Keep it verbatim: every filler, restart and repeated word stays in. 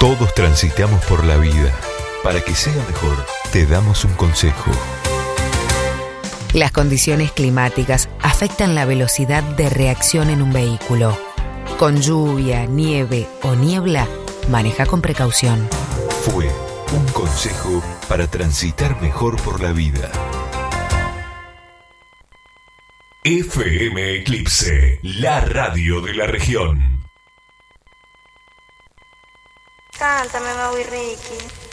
Todos transitamos por la vida. Para que sea mejor, te damos un consejo. Las condiciones climáticas afectan la velocidad de reacción en un vehículo. Con lluvia, nieve o niebla, maneja con precaución. Fue un consejo para transitar mejor por la vida. F M Eclipse, la radio de la región. Cántame, Maui Ricky.